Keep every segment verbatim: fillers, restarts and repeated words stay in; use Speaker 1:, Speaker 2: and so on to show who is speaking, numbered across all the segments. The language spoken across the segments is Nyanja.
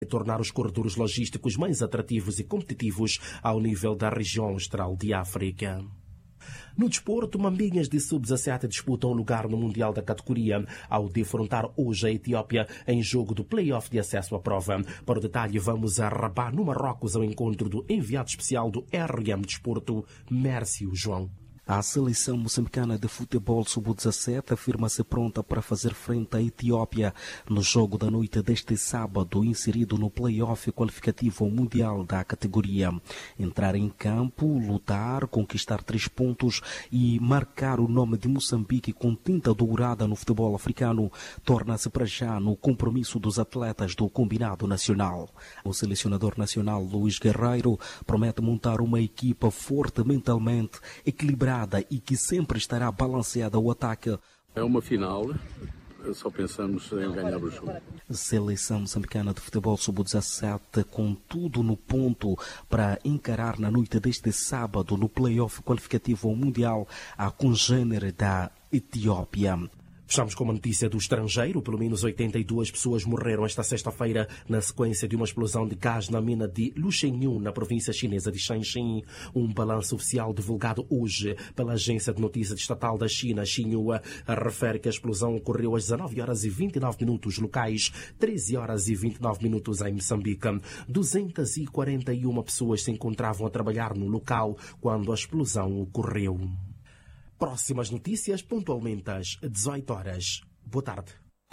Speaker 1: e tornar os corredores logísticos mais atrativos e competitivos ao nível da região austral de África. No desporto, Mambinhas de sub dezassete disputam lugar no Mundial da categoria ao defrontar hoje a Etiópia em jogo do play-off de acesso à prova. Para o detalhe, vamos a Rabat, no Marrocos, ao encontro do enviado especial do R M Desporto, Mércio João.
Speaker 2: A seleção moçambicana de futebol sub dezassete afirma-se pronta para fazer frente à Etiópia no jogo da noite deste sábado, inserido no play-off qualificativo mundial da categoria. Entrar em campo, lutar, conquistar três pontos e marcar o nome de Moçambique com tinta dourada no futebol africano torna-se para já no compromisso dos atletas do combinado nacional. O selecionador nacional Luís Guerreiro promete montar uma equipa forte mentalmente, equilibrada e que sempre estará balanceada ao ataque.
Speaker 3: É uma final, só pensamos em ganhar o jogo.
Speaker 2: Seleção moçambicana de futebol sub dezassete com tudo no ponto para encarar na noite deste sábado no play-off qualificativo ao mundial a congênere da Etiópia.
Speaker 1: Fechamos com uma notícia do estrangeiro. Pelo menos oitenta e duas pessoas morreram esta sexta-feira na sequência de uma explosão de gás na mina de Luxenyu, na província chinesa de Shanxi. Um balanço oficial divulgado hoje pela agência de notícias estatal da China, Xinhua, refere que a explosão ocorreu às dezanove horas e vinte e nove minutos locais, treze horas e vinte e nove minutos em Moçambique. duzentas e quarenta e uma pessoas se encontravam a trabalhar no local quando a explosão ocorreu. Próximas notícias, pontualmente às dezoito horas. Boa tarde.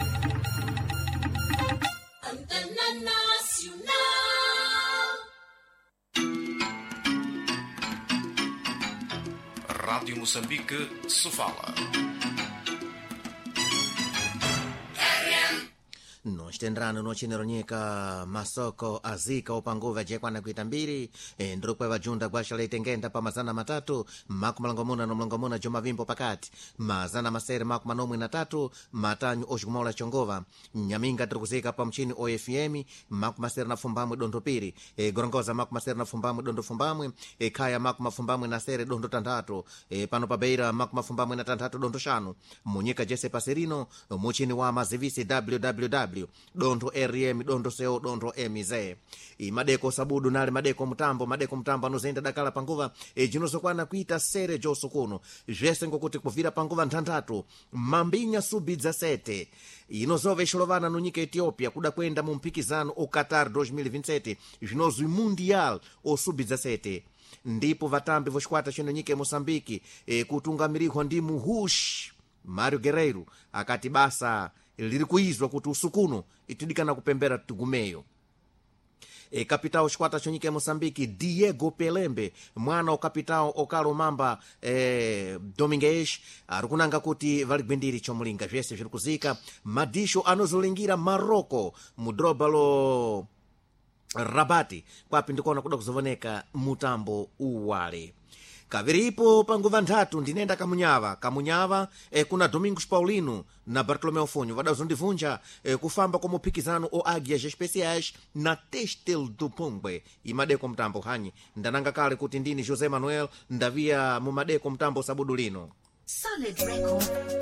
Speaker 4: Antena Nacional.
Speaker 5: Rádio Moçambique, Sofala.
Speaker 6: Nostendrano nochinironyeka masoko azika upanguva jekwana kuita mbiri e, ndrukwe vajunda gwasha itengenda pa mazana matatu maku malangomuna no mlangomuna jomavimbo pakati mazana masere maku manomwe na tatu matanyu oshikumola chongova nyaminga trikuzika pa mchini O F M maku masere na fumbamwe dondo piri e, gorongoza maku masere na fumbamwe dondo fumbamwe e, kaya maku mafumbamwe na sere dondo tandatu e, pano pa beira maku mafumbamwe na tandatu dondo shanu munyika jese paserino muchini wa mazivisi www dondo R M dondo seo dondo M Z i madeko sabudu nale madeko mutambo madeko mutambo anozenda dakala panguva e jinozokwana kuita sere joso kuno jese ngokuti kuvira panguva ntantatu Mambinha sub dezassete inozove isholovana no nyika Etiópia kuda kwenda mu mpikizano o Qatar dois mil e vinte e sete jinozo mundial o sub dezassete ndipo vatambi voskwata chino nyika Moçambique e kutungamirihwa ndi Muhush Mário Guerreiro akati basa liri kuizwa kuti usukuno itidikana kupembera tugumeyo e kapitao xikwata chonyika ya Moçambique Diego Pelembe mwana o kapitao okalo mamba e, Domingues ari kunanga kuti vali gwendiri chomulinga vyese viri kuzika madisho anozolingira Maroko mudroba lo Rabati kwapi ndikuona kuda kuzovoneka mutambo uwale kaviripo panguva nthatu ndinenda kamunyava kamunyava e, kuna Domingos Paulino na Bartolomeu Funho vadazondivunja e, kufamba como pikizano o águias especiais na Testel do Pungwe imadeko mtambo hanyi ndananga kale kuti ndini José Manuel ndavia mumadeko mtambo sabudu lino
Speaker 4: Solid Record.